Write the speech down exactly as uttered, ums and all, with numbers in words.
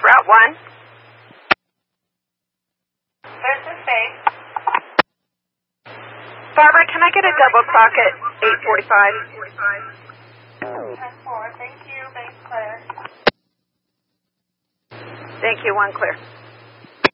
Route one. There's the space. Barbara, can I get a double clock at eight forty-five? ten four, thank you, base clear. Thank you, one clear.